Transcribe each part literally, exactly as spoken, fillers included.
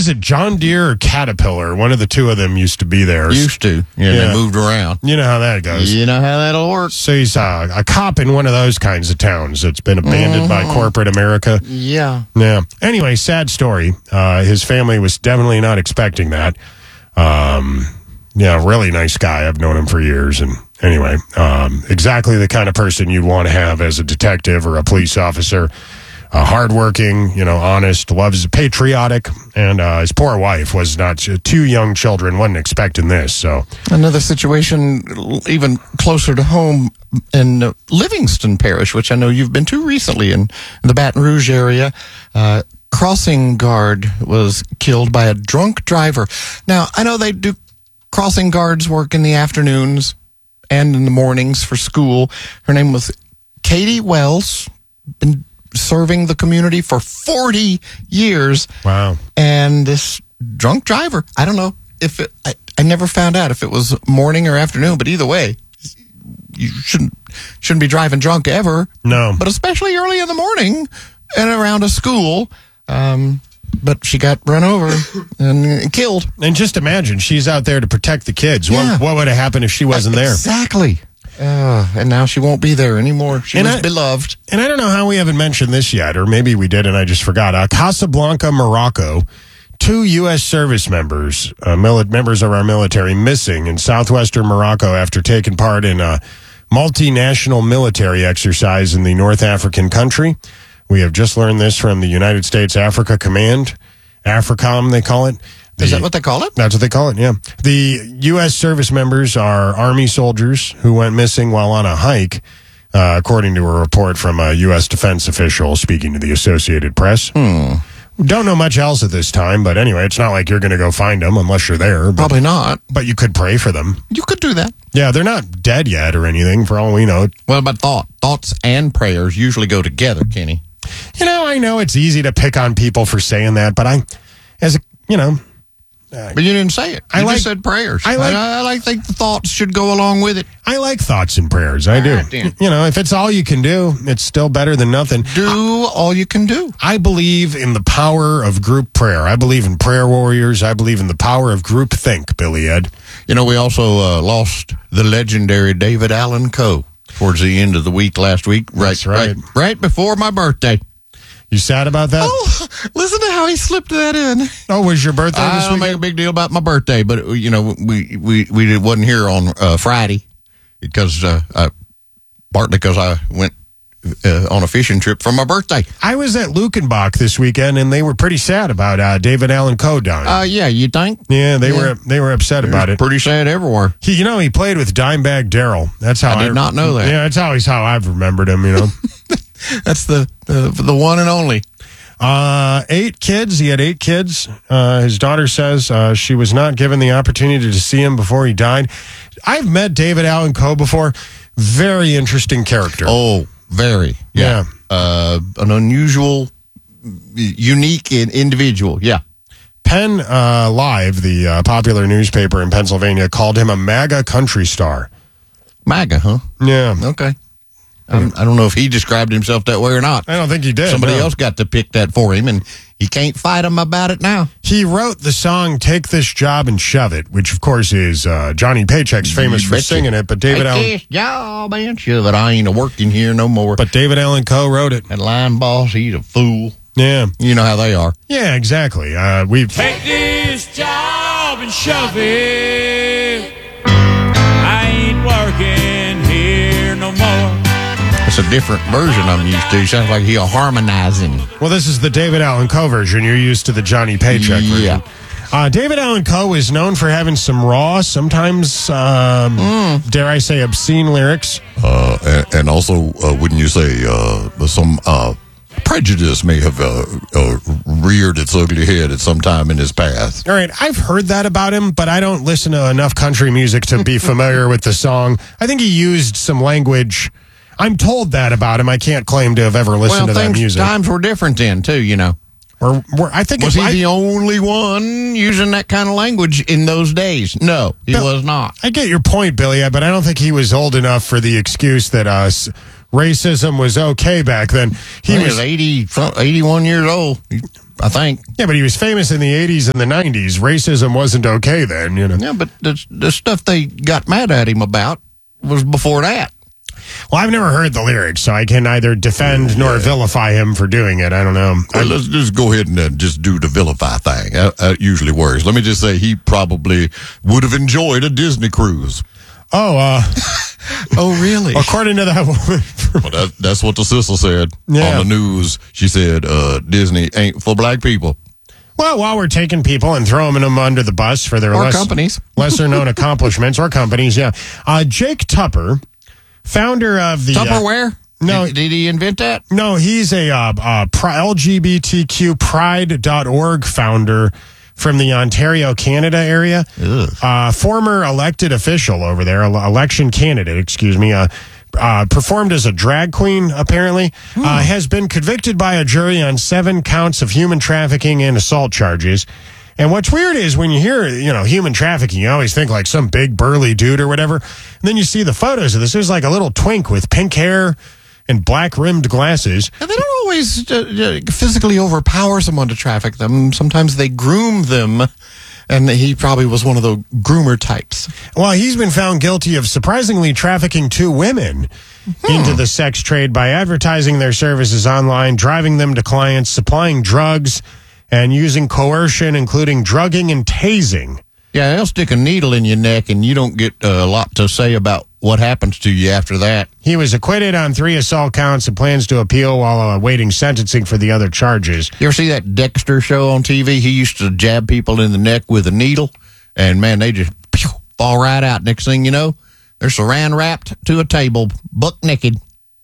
is it, John Deere or Caterpillar? One of the two of them used to be there. Used to. Yeah, Yeah. they moved around. You know how that goes. You know how that'll work. So he's uh, a cop in one of those kinds of towns that's been abandoned by corporate America. Yeah. Yeah. Anyway, sad story. Uh, his family was definitely not expecting that. Um, yeah, really nice guy. I've known him for years. And anyway, um, exactly the kind of person you'd want to have as a detective or a police officer. Uh, hardworking, you know, honest, loves, patriotic, and uh, his poor wife was not, two young children, wasn't expecting this, so. Another situation even closer to home in uh, Livingston Parish, which I know you've been to recently in, in the Baton Rouge area. Uh, crossing guard was killed by a drunk driver. Now, I know they do crossing guards work in the afternoons and in the mornings for school. Her name was Katie Wells, been serving the community for forty years. Wow. And this drunk driver, I don't know if it, I, I never found out if it was morning or afternoon, but either way, you shouldn't shouldn't be driving drunk ever. No. But especially early in the morning and around a school. Um, but she got run over and killed. And just imagine, she's out there to protect the kids. Yeah. What, what would have happened if she wasn't there? Exactly. Uh, and now she won't be there anymore. She And was I- beloved. And I don't know how we haven't mentioned this yet, or maybe we did and I just forgot. Uh, Casablanca, Morocco, two U S service members, uh, mili- members of our military, missing in southwestern Morocco after taking part in a multinational military exercise in the North African country. We have just learned this from the United States Africa Command, AFRICOM they call it. The- Is that what they call it? That's what they call it, yeah. The U S service members are Army soldiers who went missing while on a hike, uh, according to a report from a U S defense official speaking to the Associated Press. Hmm. Don't know much else at this time, but anyway, it's not like you're going to go find them unless you're there. But, Probably not. but you could pray for them. You could do that. Yeah, they're not dead yet or anything, for all we know. What about thought? Thoughts and prayers usually go together, Kenny. You know, I know it's easy to pick on people for saying that, but I, as a, you know... But you didn't say it. You I like- just said prayers. I like- I, I like think the thoughts should go along with it. I like thoughts and prayers. I do. right, then. You know, if it's all you can do, it's still better than nothing. Do all you can do. I believe in the power of group prayer. I believe in prayer warriors. I believe in the power of group think, Billy Ed. You know, we also uh, lost the legendary David Allen Coe towards the end of the week last week. Right, That's right. right, right before my birthday. You sad about that? Oh, listen to how he slipped that in. Oh, was your birthday I this don't week? make a big deal about my birthday, but you know, we we we wasn't here on uh, Friday because uh, I, partly because I went uh, on a fishing trip for my birthday. I was at Lukenbach this weekend, and they were pretty sad about uh, David Allen Coe dying. Uh, yeah, you think? yeah, they yeah. were they were upset about it. Pretty sad everywhere. He, you know, he played with Dimebag Darrell. That's how I did not know that. Yeah, that's always how I've remembered him. You know, That's the, the the one and only. uh, eight kids. He had eight kids. Uh, his daughter says uh, she was not given the opportunity to see him before he died. I've met David Allen Coe before. Very interesting character. Oh, very. Yeah. Uh, an unusual, unique in- individual. Yeah. Penn uh, Live, the uh, popular newspaper in Pennsylvania, called him a MAGA country star. MAGA, huh? Yeah. Okay. I'm, I don't know if he described himself that way or not. I don't think he did. Somebody no. else got to pick that for him, and he can't fight him about it now. He wrote the song Take This Job and Shove It, which, of course, is uh, Johnny Paycheck's famous You for betcha. singing it, but David Take Allen this job and shove it. I ain't a working here no more. but David Allen Coe wrote it. That line boss, he's a fool. Yeah. You know how they are. Yeah, exactly. Uh, we've Take this job and shove it. I ain't working here no more. It's a different version I'm used to. Sounds like he's harmonizing. Well, this is the David Allen Coe version. You're used to the Johnny Paycheck version. Yeah. Uh, David Allen Coe is known for having some raw, sometimes, um, Mm. dare I say, obscene lyrics. Uh, and, and also, uh, wouldn't you say uh, some uh, prejudice may have uh, uh, reared its ugly head at some time in his past? All right, I've heard that about him, but I don't listen to enough country music to be familiar with the song. I think he used some language. I'm told that about him. I can't claim to have ever listened Well, to that things, music. times were different then, too, you know. Or, or I think Was it, he I, the only one using that kind of language in those days? No, he Bill- was not. I get your point, Billy, but I don't think he was old enough for the excuse that uh, s- racism was okay back then. He He was was eighty, eighty-one years old. I think. Yeah, but he was famous in the eighties and the nineties. Racism wasn't okay then, you know. Yeah, but the, the stuff they got mad at him about was before that. Well, I've never heard the lyrics, so I can neither defend nor vilify him for doing it. I don't know. Well, let's just go ahead and uh, just do the vilify thing. That, that usually works. Let me just say he probably would have enjoyed a Disney cruise. Oh, uh, oh, really? According to that woman. Well, that, that's what the sister said Yeah. on the news. She said uh, Disney ain't for black people. Well, while we're taking people and throwing them under the bus for their Or less, companies. lesser known accomplishments, or companies, yeah. Uh, Jake Tupper, founder of the... uh, Tupperware? no. Did, did he invent that? No, he's a uh, uh, pri- L G B T Q pride dot org founder from the Ontario, Canada area. Uh, former elected official over there, ele- election candidate, excuse me, uh, uh, performed as a drag queen, apparently, uh, has been convicted by a jury on seven counts of human trafficking and assault charges. And what's weird is when you hear, you know, human trafficking, you always think like some big burly dude or whatever. And then you see the photos of this. There's like a little twink with pink hair and black rimmed glasses. And they don't always uh, uh, physically overpower someone to traffic them. Sometimes they groom them, and he probably was one of the groomer types. Well, he's been found guilty of surprisingly trafficking two women Hmm. into the sex trade by advertising their services online, driving them to clients, supplying drugs, and using coercion, including drugging and tasing. Yeah, they'll stick a needle in your neck, and you don't get uh, a lot to say about what happens to you after that. He was acquitted on three assault counts and plans to appeal while awaiting sentencing for the other charges. You ever see that Dexter show on T V? He used to jab people in the neck with a needle, and man, they just pew, fall right out. Next thing you know, they're saran wrapped to a table, buck naked.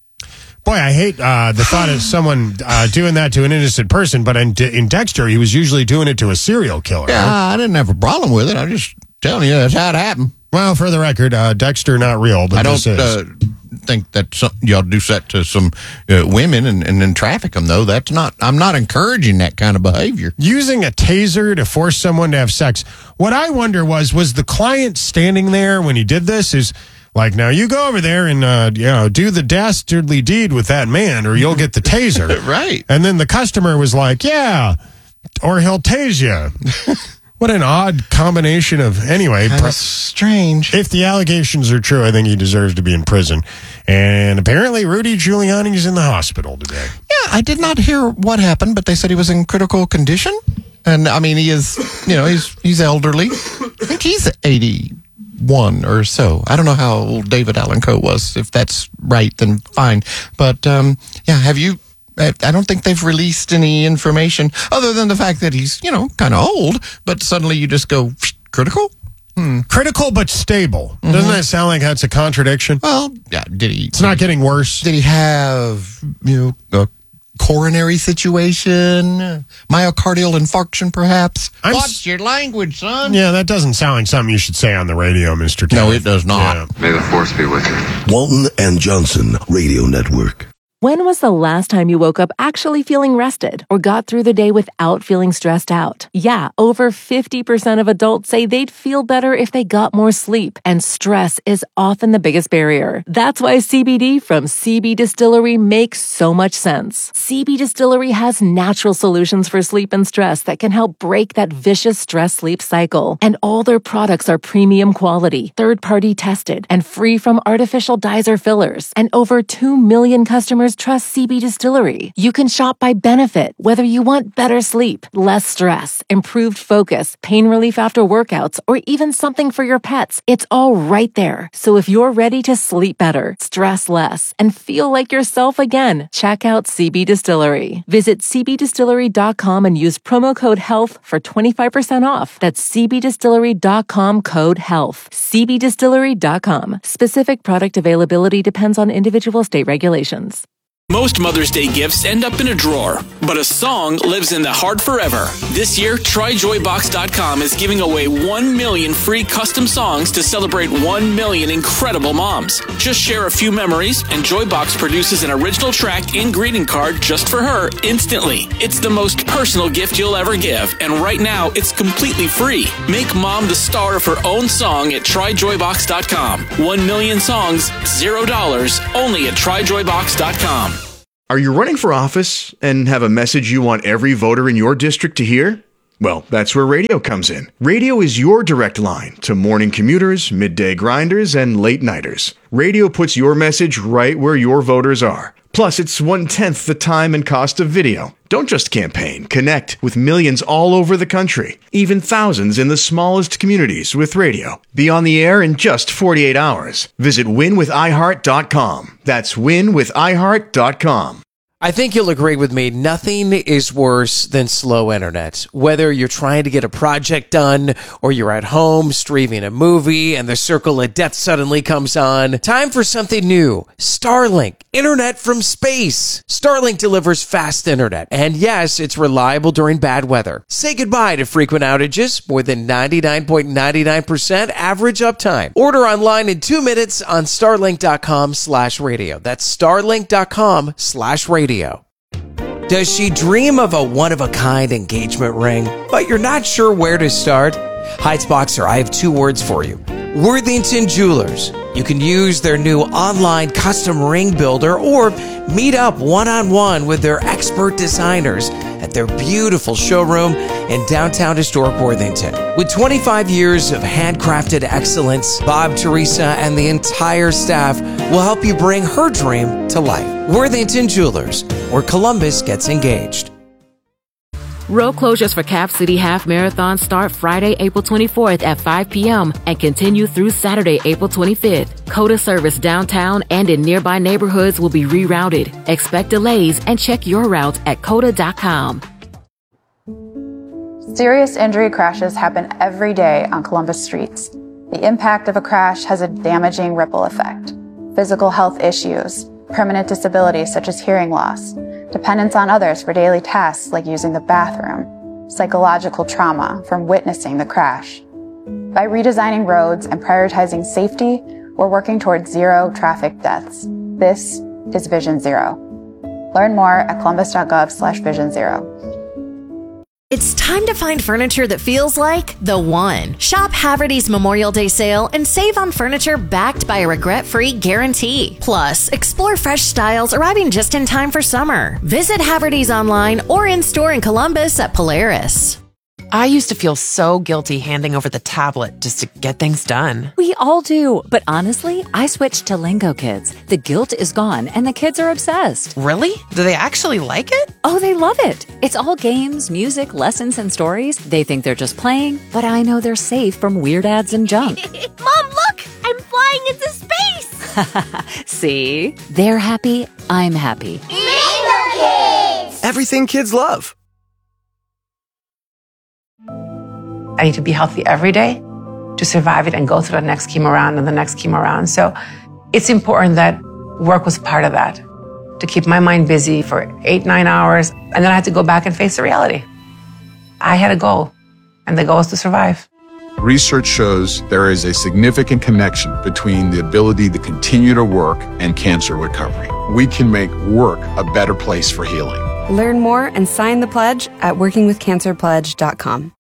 Boy, I hate uh, the thought of someone uh, doing that to an innocent person, but in, in Dexter, he was usually doing it to a serial killer. Yeah, I didn't have a problem with it. I'm just telling you, that's how it happened. Well, for the record, uh, Dexter not real, but I don't this is. uh, think that some, y'all do that to some uh, women and, and then traffic them, though. That's not. I'm not encouraging that kind of behavior. Using a taser to force someone to have sex. What I wonder was, was the client standing there when he did this? Is like, now you go over there and uh, you know, do the dastardly deed with that man, or you'll get the taser. Right. And then the customer was like, yeah, or he'll tase you. What an odd combination of, anyway. Kind Pro- of strange. if the allegations are true, I think he deserves to be in prison. And apparently Rudy Giuliani is in the hospital today. Yeah, I did not hear what happened, but they said he was in critical condition. And I mean, he is, you know, he's he's elderly. I think he's eighty-one or so. I don't know how old David Allan Coe was. If that's right, then fine. But um, yeah, have you? I I don't think they've released any information other than the fact that he's, you know, kind of old. But suddenly you just go critical. Hmm. Critical but stable. Mm-hmm. Doesn't that sound like that's a contradiction? Well, yeah, did he? It's not getting worse. Did he have, you know, a coronary situation, myocardial infarction, perhaps? I'm Watch s- your language, son. Yeah, that doesn't sound like something you should say on the radio, Mister No, Kenneth. it does not. Yeah. May the force be with you. Walton and Johnson Radio Network. When was the last time you woke up actually feeling rested or got through the day without feeling stressed out? Yeah, over fifty percent of adults say they'd feel better if they got more sleep, and stress is often the biggest barrier. That's why C B D from C B Distillery makes so much sense. C B Distillery has natural solutions for sleep and stress that can help break that vicious stress-sleep cycle. And all their products are premium quality, third-party tested, and free from artificial dyes or fillers. And over two million customers trust C B Distillery. You can shop by benefit, whether you want better sleep, less stress, improved focus, pain relief after workouts, or even something for your pets. It's all right there. So if you're ready to sleep better, stress less, and feel like yourself again, check out C B Distillery. Visit c b distillery dot com and use promo code HEALTH for twenty-five percent off. That's c b distillery dot com code HEALTH. c b distillery dot com. Specific product availability depends on individual state regulations. Most Mother's Day gifts end up in a drawer, but a song lives in the heart forever. This year, try joy box dot com is giving away one million free custom songs to celebrate one million incredible moms. Just share a few memories, and Joybox produces an original track and greeting card just for her instantly. It's the most personal gift you'll ever give, and right now, it's completely free. Make mom the star of her own song at try joy box dot com. One million songs, zero dollars, only at try joy box dot com. Are you running for office and have a message you want every voter in your district to hear? Well, that's where radio comes in. Radio is your direct line to morning commuters, midday grinders, and late nighters. Radio puts your message right where your voters are. Plus, it's one-tenth the time and cost of video. Don't just campaign. Connect with millions all over the country, even thousands in the smallest communities with radio. Be on the air in just forty-eight hours. Visit win with i heart dot com. That's win with i heart dot com. I think you'll agree with me. Nothing is worse than slow internet. Whether you're trying to get a project done or you're at home streaming a movie and the circle of death suddenly comes on, time for something new. Starlink, internet from space. Starlink delivers fast internet. And yes, it's reliable during bad weather. Say goodbye to frequent outages. More than ninety-nine point nine nine percent average uptime. Order online in two minutes on starlink dot com slash radio. That's starlink dot com slash radio. Does she dream of a one-of-a-kind engagement ring, but you're not sure where to start? Heights Boxer, I have two words for you. Worthington Jewelers. You can use their new online custom ring builder or meet up one-on-one with their expert designers at their beautiful showroom in downtown historic Worthington. With twenty-five years of handcrafted excellence, Bob, Teresa, and the entire staff will help you bring her dream to life. Worthington Jewelers, where Columbus gets engaged. Road closures for Cap City Half Marathon start Friday, April twenty-fourth at five p.m. and continue through Saturday, April twenty-fifth. COTA service downtown and in nearby neighborhoods will be rerouted. Expect delays and check your route at cota dot com. Serious injury crashes happen every day on Columbus streets. The impact of a crash has a damaging ripple effect. Physical health issues, permanent disabilities such as hearing loss, dependence on others for daily tasks like using the bathroom, psychological trauma from witnessing the crash. By redesigning roads and prioritizing safety, we're working towards zero traffic deaths. This is Vision Zero. Learn more at columbus dot gov slash vision zero. It's time to find furniture that feels like the one. Shop Haverty's Memorial Day sale and save on furniture backed by a regret-free guarantee. Plus, explore fresh styles arriving just in time for summer. Visit Haverty's online or in-store in Columbus at Polaris. I used to feel so guilty handing over the tablet just to get things done. We all do, but honestly, I switched to Lingo Kids. The guilt is gone and the kids are obsessed. Really? Do they actually like it? Oh, they love it. It's all games, music, lessons, and stories. They think they're just playing, but I know they're safe from weird ads and junk. Mom, look! I'm flying into space! See? They're happy, I'm happy. Lingo Kids! Everything kids love. I need to be healthy every day to survive it and go through the next chemo round and the next chemo round. So it's important that work was part of that, to keep my mind busy for eight, nine hours. And then I had to go back and face the reality. I had a goal, and the goal was to survive. Research shows there is a significant connection between the ability to continue to work and cancer recovery. We can make work a better place for healing. Learn more and sign the pledge at working with cancer pledge dot com.